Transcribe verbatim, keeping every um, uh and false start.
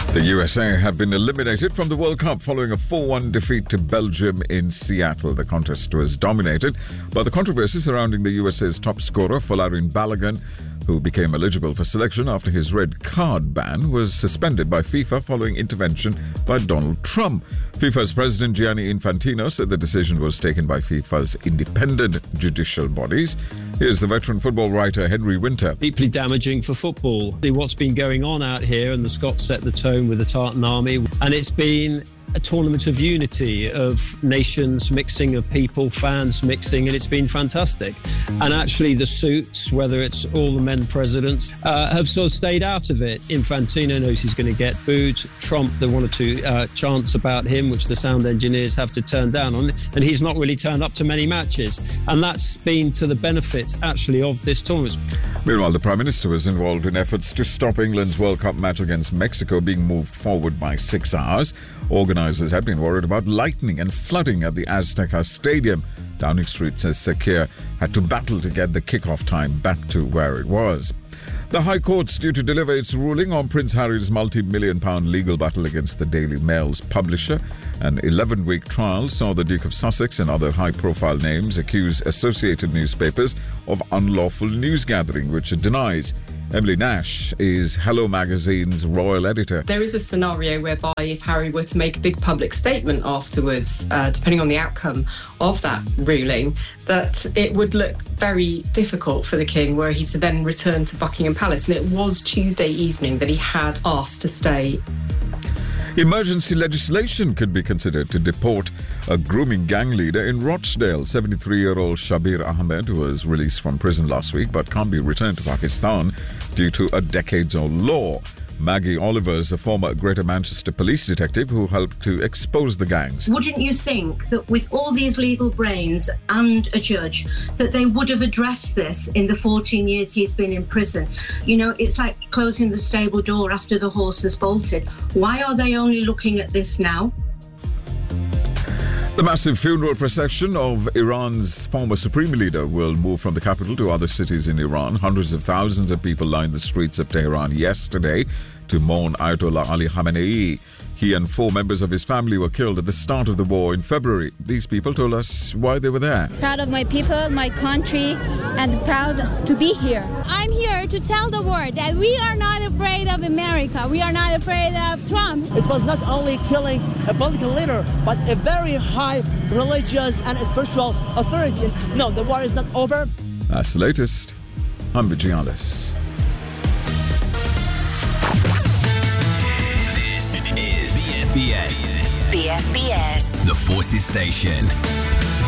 The U S A have been eliminated from the World Cup following a four one defeat to Belgium in Seattle. The contest was dominated by the controversy surrounding the U S A's top scorer, Folarin Balogun, who became eligible for selection after his red card ban was suspended by FIFA following intervention by Donald Trump. FIFA's president Gianni Infantino said the decision was taken by FIFA's independent judicial bodies. Here's the veteran football writer Henry Winter. Deeply damaging for football. What's been going on out here, and the Scots set the tone with the Tartan Army, and it's been a tournament of unity, of nations mixing, of people, fans mixing, and it's been fantastic. And actually the suits, whether it's all the men presidents, uh, have sort of stayed out of it. Infantino knows he's going to get booed. Trump, there one or two uh, chants about him, which the sound engineers have to turn down on, and he's not really turned up to many matches. And that's been to the benefit, actually, of this tournament. Meanwhile, the Prime Minister was involved in efforts to stop England's World Cup match against Mexico being moved forward by six hours. Organisers had been worried about lightning and flooding at the Azteca Stadium. Downing Street says Sakir had to battle to get the kickoff time back to where it was. The High Court's due to deliver its ruling on Prince Harry's multi-million pound legal battle against the Daily Mail's publisher. An eleven-week trial saw the Duke of Sussex and other high-profile names accuse associated newspapers of unlawful news gathering, which it denies. Emily Nash is Hello Magazine's royal editor. There is a scenario whereby if Harry were to make a big public statement afterwards, uh, depending on the outcome of that ruling, that it would look very difficult for the King were he to then return to Buckingham Palace. And it was Tuesday evening that he had asked to stay. Emergency legislation could be considered to deport a grooming gang leader in Rochdale. seventy-three-year-old Shabir Ahmed was released from prison last week but can't be returned to Pakistan due to a decades-old law. Maggie Oliver is a former Greater Manchester police detective who helped to expose the gangs. Wouldn't you think that with all these legal brains and a judge, that they would have addressed this in the fourteen years he's been in prison? You know, it's like closing the stable door after the horse has bolted. Why are they only looking at this now? The massive funeral procession of Iran's former supreme leader will move from the capital to other cities in Iran. Hundreds of thousands of people lined the streets of Tehran yesterday to mourn Ayatollah Ali Khamenei. He and four members of his family were killed at the start of the war in February. These people told us why they were there. Proud of my people, my country, and proud to be here. I'm here to tell the world that we are not afraid of America. We are not afraid of Trump. It was not only killing a political leader, but a very high religious and spiritual authority. No, the war is not over. That's the latest. I'm Vigialis. B F B S. B F B S. The Forces Station.